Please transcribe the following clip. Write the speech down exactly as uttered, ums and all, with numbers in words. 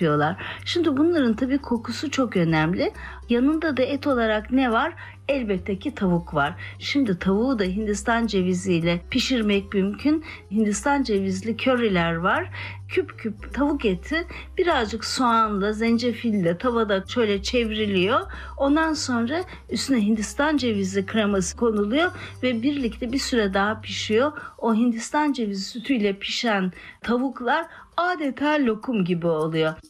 yapıyorlar. Şimdi bunların tabii kokusu çok önemli. Yanında da et olarak ne var? Elbette ki tavuk var. Şimdi tavuğu da Hindistan ceviziyle pişirmek mümkün. Hindistan cevizli köriler var. Küp küp tavuk eti birazcık soğanla, zencefille tavada şöyle çevriliyor. Ondan sonra üstüne Hindistan cevizi kreması konuluyor ve birlikte bir süre daha pişiyor. O Hindistan cevizi sütüyle pişen tavuklar adeta lokum gibi oluyor.